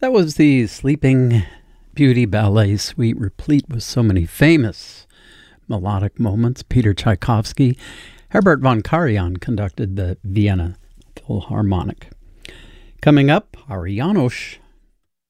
That was the Sleeping Beauty Ballet Suite, replete with so many famous melodic moments. Peter Tchaikovsky, Herbert von Karajan conducted the Vienna Philharmonic. Coming up, our János